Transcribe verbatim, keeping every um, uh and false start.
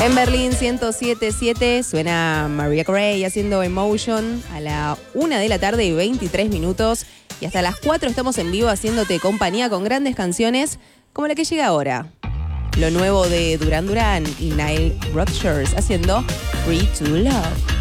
En Berlín ciento siete punto siete suena Mariah Carey haciendo Emotion a la una de la tarde y veintitrés minutos. Y hasta las cuatro estamos en vivo haciéndote compañía con grandes canciones como la que llega ahora. Lo nuevo de Duran Duran y Nile Rodgers haciendo Free to Love.